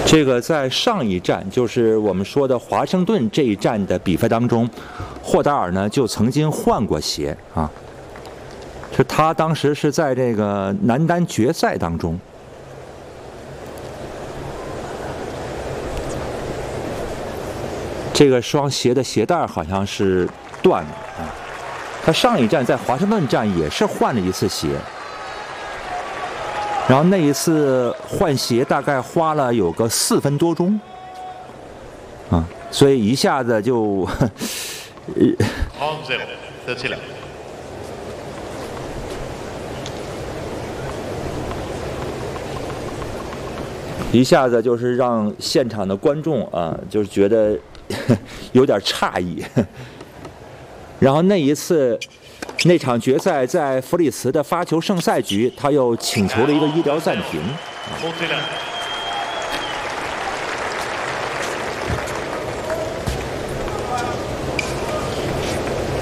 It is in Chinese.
这个在上一站，就是我们说的华盛顿这一站的比赛当中，霍达尔呢就曾经换过鞋啊。是他当时是在这个男单决赛当中，这个双鞋的鞋带好像是断了啊。他上一站在华盛顿站也是换了一次鞋。然后那一次换鞋大概花了有个4分多钟，啊，所以一下子就， 得起来。 一下子就是让现场的观众啊，就是觉得有点诧异。然后那一次。那场决赛在弗里茨的发球胜赛局，他又请求了一个医疗暂停。